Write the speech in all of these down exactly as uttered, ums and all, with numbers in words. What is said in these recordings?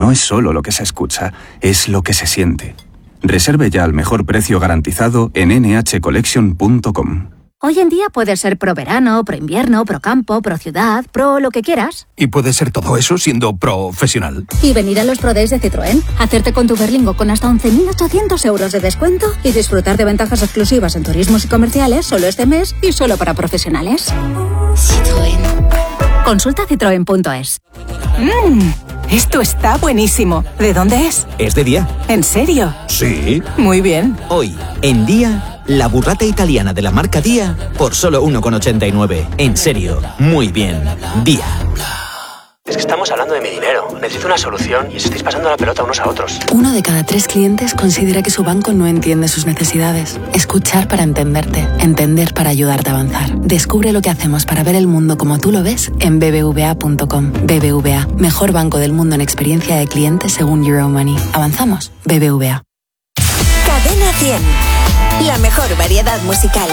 no es solo lo que se escucha, es lo que se siente. Reserve ya al mejor precio garantizado en ene hache collection punto com. Hoy en día puedes ser pro verano, pro invierno, pro campo, pro ciudad, pro lo que quieras. Y puedes ser todo eso siendo profesional. Y venir a los Pro Days de Citroën, hacerte con tu Berlingo con hasta once mil ochocientos euros de descuento y disfrutar de ventajas exclusivas en turismos y comerciales solo este mes y solo para profesionales. Citroën. Consulta citroen punto es. Mmm, esto está buenísimo. ¿De dónde es? Es de Día. ¿En serio? Sí. Muy bien. Hoy, en Día, la burrata italiana de la marca Día por solo uno con ochenta y nueve. En serio, muy bien. Día. Es que estamos hablando de mi dinero. Necesito una solución y os estáis pasando la pelota unos a otros. Uno de cada tres clientes considera que su banco no entiende sus necesidades. Escuchar para entenderte. Entender para ayudarte a avanzar. Descubre lo que hacemos para ver el mundo como tú lo ves en be be ve a punto com. B B V A, mejor banco del mundo en experiencia de cliente según Euromoney. Avanzamos. B B V A. Cadena cien. La mejor variedad musical.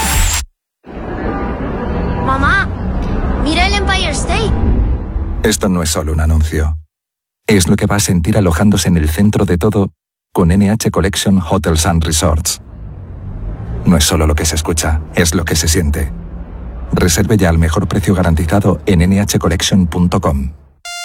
Mamá, mira el Empire State. Esto no es solo un anuncio. Es lo que va a sentir alojándose en el centro de todo con ene hache Collection Hotels and Resorts. No es solo lo que se escucha, es lo que se siente. Reserve ya al mejor precio garantizado en ene hache collection punto com.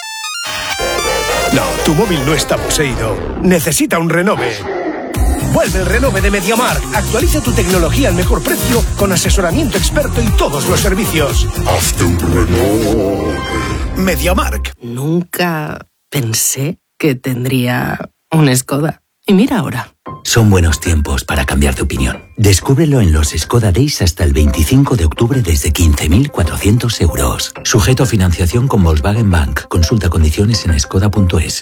No, tu móvil no está poseído. Necesita un renove. Vuelve el renove de MediaMarkt. Actualiza tu tecnología al mejor precio con asesoramiento experto y todos los servicios. Hazte un renove. MediaMarkt. Nunca pensé que tendría un Skoda. Y mira ahora. Son buenos tiempos para cambiar de opinión. Descúbrelo en los Skoda Days hasta el veinticinco de octubre desde quince mil cuatrocientos euros. Sujeto a financiación con Volkswagen Bank. Consulta condiciones en skoda punto es.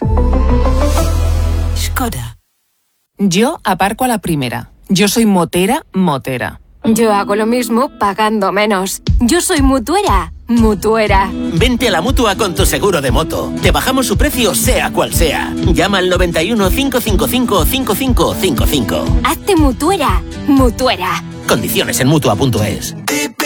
Skoda. Yo aparco a la primera. Yo soy motera, motera. Yo hago lo mismo pagando menos. Yo soy mutuera, mutuera. Vente a la Mutua con tu seguro de moto. Te bajamos su precio sea cual sea. Llama al noventa y uno, cinco cinco cinco, cinco cinco cinco cinco. Hazte mutuera, mutuera. Condiciones en mutua punto es.